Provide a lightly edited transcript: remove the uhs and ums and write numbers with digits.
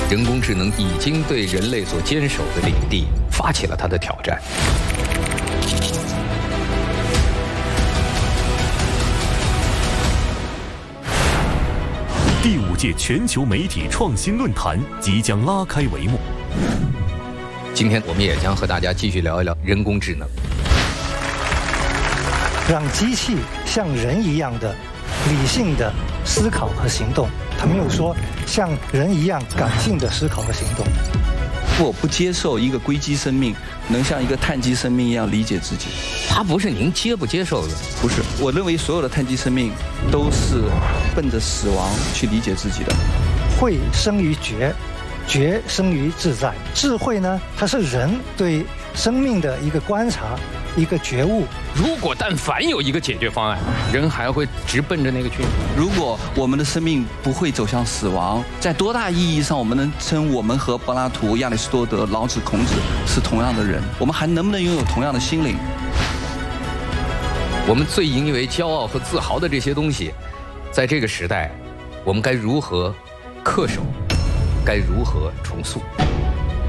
人工智能已经对人类所坚守的领地发起了它的挑战。 第5届全球媒体创新论坛即将拉开帷幕。 今天我们也将和大家继续聊一聊人工智能， 让机器像人一样的理性的思考和行动。他没有说像人一样感性的思考和行动。 我不接受一个硅基生命能像一个碳基生命一样理解自己。 它不是您接不接受的， 不是，我认为所有的碳基生命都是奔着死亡去理解自己的。 慧生于觉，觉生于自在。智慧呢，它是人对生命的一个观察，一个觉悟。 如果但凡有一个解决方案，人还会直奔着那个去。 如果我们的生命不会走向死亡，在多大意义上我们能称我们和柏拉图、亚里士多德、老子、孔子是同样的人？我们还能不能拥有同样的心灵？ 我们最引以为骄傲和自豪的这些东西，在这个时代，我们该如何恪守？该如何重塑？